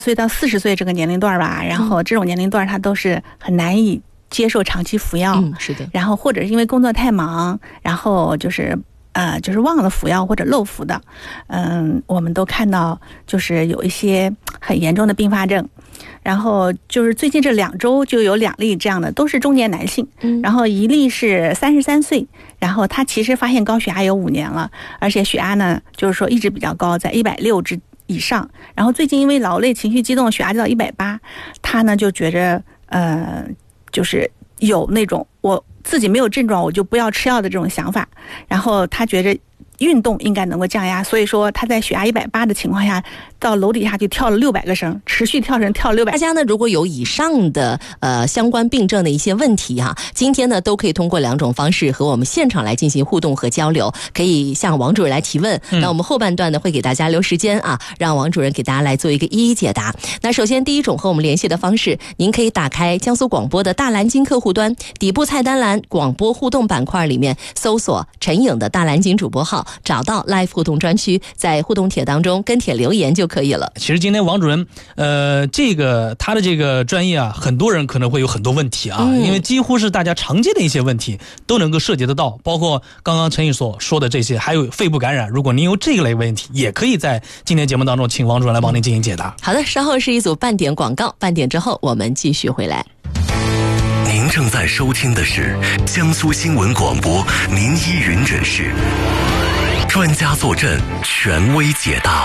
岁到40岁这个年龄段吧，然后这种年龄段他都是很难以接受长期服药， 是的， 然后或者是因为工作太忙，然后就是忘了服药或者漏服的，我们都看到就是有一些很严重的并发症，然后就是最近这2周就有2例这样的，都是中年男性，然后一例是33岁，然后他其实发现高血压有5年了，而且血压呢就是说一直比较高，在160以上，然后最近因为劳累情绪激动血压就到180，他呢就觉着就是有那种我自己没有症状我就不要吃药的这种想法，然后他觉着运动应该能够降压，所以说他在血压180的情况下到楼底下就跳了600个绳，持续跳绳跳600。 大家呢如果有以上的相关病症的一些问题今天呢都可以通过2种方式和我们现场来进行互动和交流，可以向王主任来提问。那我们后半段呢会给大家留时间让王主任给大家来做一个一一解答。那首先第一种和我们联系的方式，您可以打开江苏广播的大蓝鲸客户端，底部菜单栏广播互动板块里面搜索陈颖的大蓝鲸主播号，找到 Live 互动专区，在互动帖当中跟帖留言就可以了。 其实今天王主任他的这个专业很多人可能会有很多问题因为几乎是大家常见的一些问题都能够涉及得到，包括刚刚陈毅所说的这些，还有肺部感染，如果您有这个类问题也可以在今天节目当中请王主任来帮您进行解答。 好的，稍后是一组半点广告，半点之后我们继续回来。 您正在收听的是江苏新闻广播名医云诊室，专家坐镇，权威解答。